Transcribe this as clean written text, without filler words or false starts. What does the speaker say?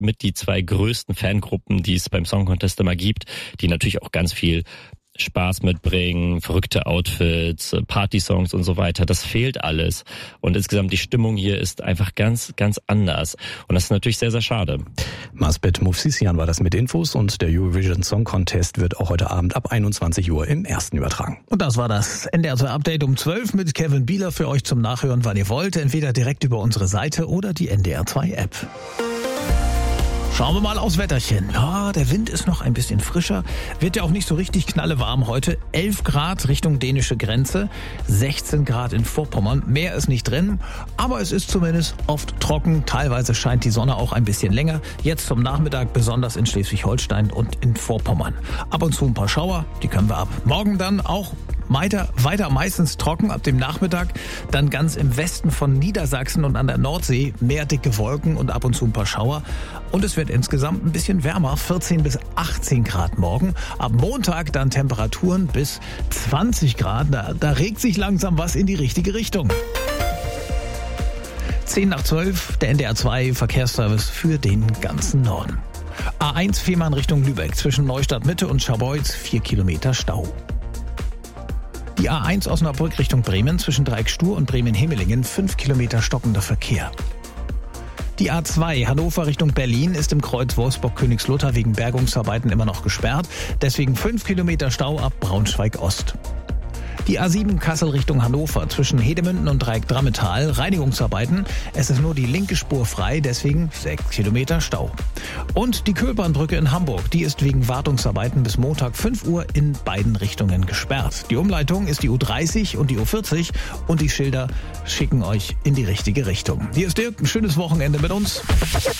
mit die 2 größten Fangruppen, die es beim Song Contest immer gibt, die natürlich auch ganz viel Spaß mitbringen, verrückte Outfits, Partysongs und so weiter. Das fehlt alles. Und insgesamt die Stimmung hier ist einfach ganz, ganz anders. Und das ist natürlich sehr, sehr schade. Masbet Movsisyan war das mit Infos und der Eurovision Song Contest wird auch heute Abend ab 21 Uhr im Ersten übertragen. Und das war das NDR 2 Update um 12 mit Kevin Bieler für euch zum Nachhören, wann ihr wollt. Entweder direkt über unsere Seite oder die NDR 2 App. Schauen wir mal aufs Wetterchen. Ja, der Wind ist noch ein bisschen frischer. Wird ja auch nicht so richtig knallewarm heute. 11 Grad Richtung dänische Grenze, 16 Grad in Vorpommern. Mehr ist nicht drin, aber es ist zumindest oft trocken. Teilweise scheint die Sonne auch ein bisschen länger. Jetzt zum Nachmittag besonders in Schleswig-Holstein und in Vorpommern. Ab und zu ein paar Schauer, die können wir ab. Morgen dann auch weiter meistens trocken ab dem Nachmittag. Dann ganz im Westen von Niedersachsen und an der Nordsee mehr dicke Wolken und ab und zu ein paar Schauer. Und es wird insgesamt ein bisschen wärmer, 14 bis 18 Grad morgen. Ab Montag dann Temperaturen bis 20 Grad. Da regt sich langsam was in die richtige Richtung. 10 nach 12, der NDR 2 Verkehrsservice für den ganzen Norden. A1 Fehmarn Richtung Lübeck zwischen Neustadt Mitte und Scharbeutz 4 Kilometer Stau. Die A1 Osnabrück Richtung Bremen zwischen Dreieck-Stur und Bremen-Hemelingen 5 Kilometer stockender Verkehr. Die A2 Hannover Richtung Berlin ist im Kreuz Wolfsburg-Königslutter wegen Bergungsarbeiten immer noch gesperrt. Deswegen 5 Kilometer Stau ab Braunschweig-Ost. Die A7 Kassel Richtung Hannover zwischen Hedemünden und Dreieck-Drammetal Reinigungsarbeiten. Es ist nur die linke Spur frei, deswegen 6 Kilometer Stau. Und die Köhlbahnbrücke in Hamburg, die ist wegen Wartungsarbeiten bis Montag 5 Uhr in beiden Richtungen gesperrt. Die Umleitung ist die U30 und die U40 und die Schilder schicken euch in die richtige Richtung. Hier ist Dirk, ein schönes Wochenende mit uns.